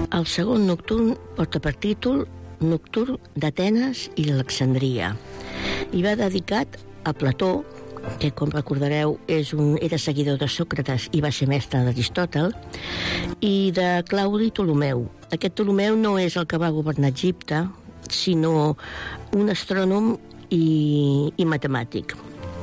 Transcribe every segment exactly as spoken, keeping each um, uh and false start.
El segon nocturn porta per títol Nocturn d'Atenes i d'Alexandria i va dedicat a Plató, que, com recordareu, és un, era seguidor de Sòcrates i va ser mestre d'Aristòtel, i de Claudi Ptolomeu. Aquest Ptolomeu no és el que va governar Egipte, sinó un astrònom i, i matemàtic.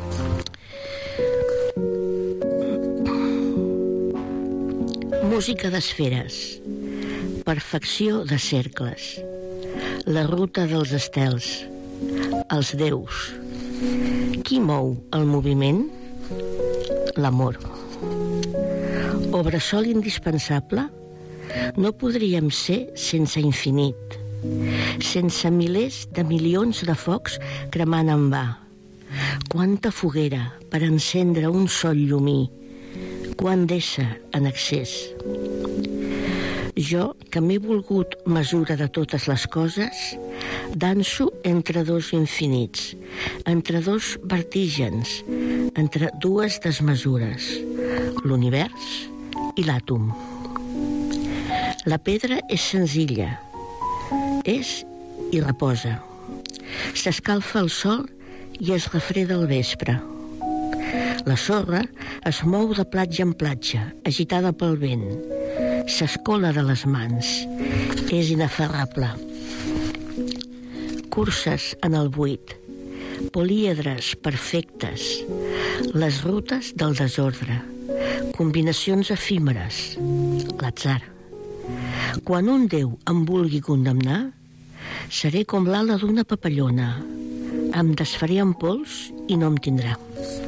Música d'esferes, perfecció de cercles, la ruta dels estels, els déus. Qui mou el moviment? L'amor. O bressol indispensable? No podríem ser sense infinit, sense milers de milions de focs cremant en va. Quanta foguera per encendre un sol llumí, quant d'ésser en excés. Jo, que m'he volgut mesura de totes les coses, danso entre dos infinits, entre dos vertígens, entre dues desmesures, l'univers i l'àtom. La pedra és senzilla, és i reposa. S'escalfa el sol i es refreda al vespre. La sorra es mou de platja en platja, agitada pel vent. S'escola de les mans. És inaferrable. Curses en el buit. Políedres perfectes. Les rutes del desordre. Combinacions efímeres. L'atzar. Quan un déu em vulgui condemnar, seré com l'ala d'una papallona. Em desfaré en pols i no em tindrà.